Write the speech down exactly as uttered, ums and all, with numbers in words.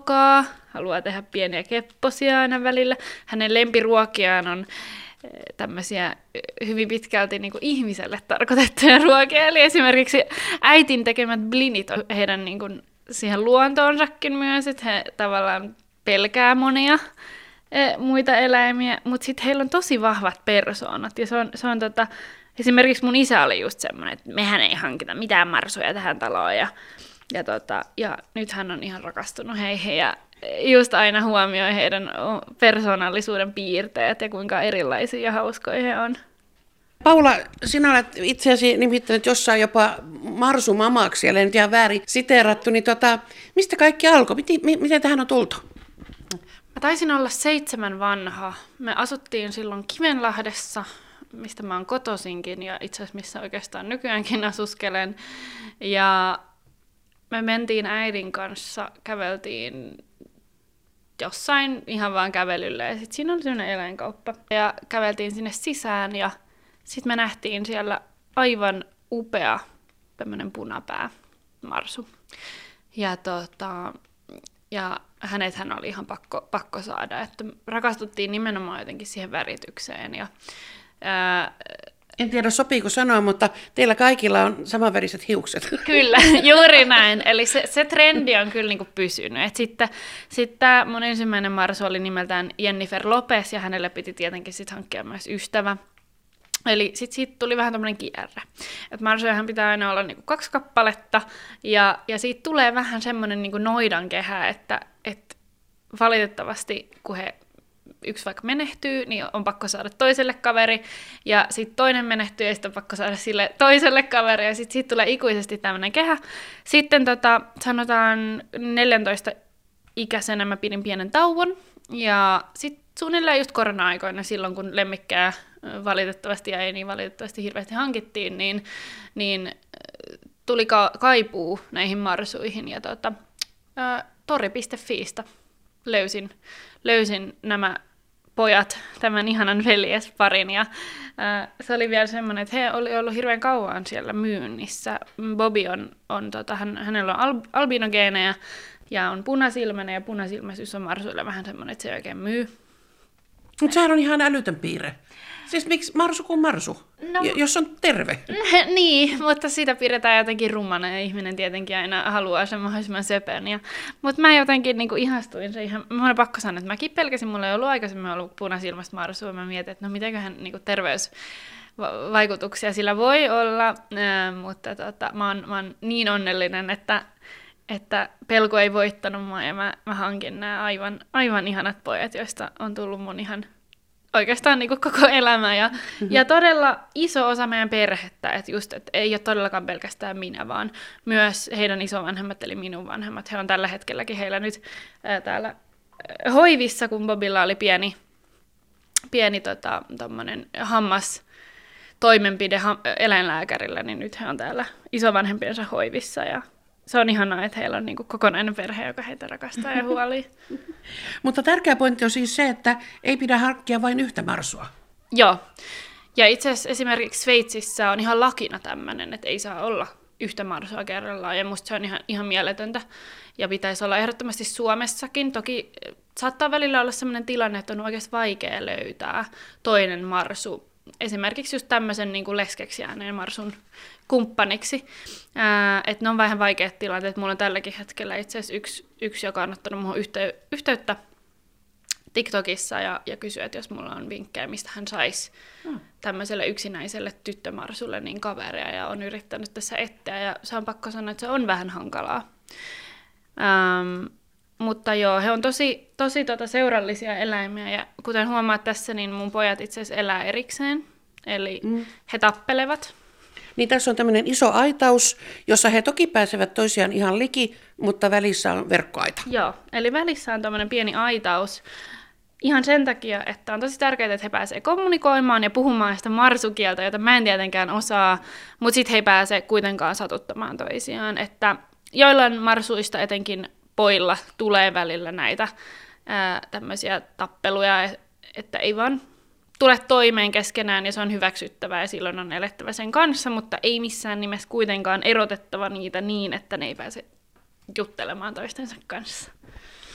ruokaa, haluaa tehdä pieniä kepposia aina välillä. Hänen lempiruokiaan on tämmöisiä hyvin pitkälti niin kuin ihmiselle tarkoitettuja ruokia. Eli esimerkiksi äitin tekemät blinit on heidän niin kuin siihen luontoonsakin myös, että he tavallaan pelkää monia e, muita eläimiä, mutta sitten heillä on tosi vahvat persoonat. Ja se on, se on tota, esimerkiksi mun isä oli just semmoinen, että mehän ei hankita mitään marsuja tähän taloon. Ja, ja, tota, ja nyt hän on ihan rakastunut heihin ja just aina huomioi heidän persoonallisuuden piirteet ja kuinka erilaisia ja hauskoja he on. Paula, sinä olet itseäsi nimittänyt jossain jopa marsumamaksi, ellei nyt ihan väärin siteerattu, niin tota, mistä kaikki alkoi? Miten, miten tähän on tultu? Mä taisin olla seitsemän vanha. Me asuttiin silloin Kivenlahdessa, mistä mä oon kotoisinkin ja itse asiassa missä oikeastaan nykyäänkin asuskelen. Ja me mentiin äidin kanssa, käveltiin jossain ihan vaan kävelyllä ja sitten siinä oli sellainen eläinkauppa. Ja käveltiin sinne sisään ja sitten me nähtiin siellä aivan upea tämmöinen punapää marsu. Ja, tota, ja hänethän oli ihan pakko, pakko saada, että rakastuttiin nimenomaan jotenkin siihen väritykseen. Ja, ää, en tiedä sopiiko sanoa, mutta teillä kaikilla on samanväriset hiukset. Kyllä, juuri näin. Eli se, se trendi on kyllä niinku pysynyt. Et sitten sit tämä mun ensimmäinen marsu oli nimeltään Jennifer Lopez ja hänelle piti tietenkin sit hankkia myös ystävä. Eli sitten siitä tuli vähän tämmöinen kierre. Että marsujahan pitää aina olla niinku kaksi kappaletta ja, ja siitä tulee vähän semmoinen niinku noidankehä, että et valitettavasti kun he yksi vaikka menehtyy, niin on pakko saada toiselle kaveri, ja sitten toinen menehtyy, ja sitten on pakko saada sille toiselle kaveri, ja sitten siitä tulee ikuisesti tämmöinen kehä. Sitten tota, sanotaan neljäntoista ikäisenä mä pidin pienen tauon, ja sitten suunnilleen just korona-aikoina, silloin kun lemmikkää valitettavasti ja ei niin valitettavasti hirveästi hankittiin, niin, niin tuli ka- kaipuu näihin marsuihin, ja tota, ää, tori piste fiistä löysin, löysin nämä pojat, tämän ihanan veljesparin, ja ää, se oli vielä semmoinen, että he oli ollut hirveän kauan siellä myynnissä. Bobby on, on tota, hän, hänellä on al- albinogeenejä ja on punasilmäinen, ja punasilmäisyys on marsuille vähän semmoinen, että se oikein myy. Mutta sehän on ihan älytön piirre. Siis miksi marsu kuin marsu, no, jos on terve? Niin, mutta sitä pidetään jotenkin rummana ja ihminen tietenkin aina haluaa sen mahdollisimman söpön. Ja, mutta mä jotenkin niin kuin ihastuin se ihan, mä olen pakko sanoa, että mäkin pelkäsin, mulla ei ollut aikaisemmin ollut punasilmäistä marsua, mä mietin, että no mitenköhän niin kuin terveysvaikutuksia sillä voi olla, äh, mutta tota, mä, oon, mä oon niin onnellinen, että että pelko ei voittanut mua ja mä, mä hankin nämä aivan, aivan ihanat pojat, joista on tullut mun ihan oikeastaan niin kuin koko elämä. Ja, mm-hmm. ja todella iso osa meidän perhettä, että just, että ei ole todellakaan pelkästään minä, vaan myös heidän isovanhemmat, eli minun vanhemmat. He on tällä hetkelläkin heillä nyt ää, täällä ää, hoivissa, kun Bobilla oli pieni, pieni tota, tommonen hammas toimenpide ha- eläinlääkärillä, niin nyt he on täällä isovanhempiensa hoivissa ja se on ihanaa, että heillä on niin kuin kokonainen perhe, joka heitä rakastaa ja huolii. Mutta tärkeä pointti on siis se, että ei pidä hankkia vain yhtä marsua. Joo. Ja itse asiassa esimerkiksi Sveitsissä on ihan lakina tämmöinen, että ei saa olla yhtä marsua kerrallaan. Ja musta se on ihan, ihan mieletöntä. Ja pitäisi olla ehdottomasti Suomessakin. Toki saattaa välillä olla sellainen tilanne, että on oikeasti vaikea löytää toinen marsu. Esimerkiksi just tämmöisen niin kuin leskeksi jääneen marsun kumppaniksi. Ää, että ne on vähän vaikeat tilanteet. Mulla on tälläkin hetkellä itse asiassa yksi, yksi joka on ottanut muuhun yhtey- yhteyttä TikTokissa ja, ja kysyy, että jos mulla on vinkkejä, mistä hän saisi hmm. tämmöiselle yksinäiselle tyttömarsulle niin kaveria, ja on yrittänyt tässä etsiä, ja se on pakko sanoa, että se on vähän hankalaa. Ähm, mutta joo, he on tosi, tosi tota seurallisia eläimiä, ja kuten huomaat tässä, niin mun pojat itse asiassa elää erikseen, eli mm. he tappelevat. Niin tässä on tämmöinen iso aitaus, jossa he toki pääsevät toisiaan ihan liki, mutta välissä on verkkoaita. Joo, eli välissä on tämmöinen pieni aitaus, ihan sen takia, että on tosi tärkeää, että he pääsevät kommunikoimaan ja puhumaan sitä marsukieltä, jota mä en tietenkään osaa, mutta sitten he ei pääse kuitenkaan satuttamaan toisiaan, että joillain marsuista, etenkin poilla, tulee välillä näitä ää, tämmöisiä tappeluja, että ei vaan tule toimeen keskenään, ja se on hyväksyttävää, ja silloin on elettävä sen kanssa, mutta ei missään nimessä kuitenkaan erotettava niitä niin, että ne ei pääse juttelemaan toistensa kanssa.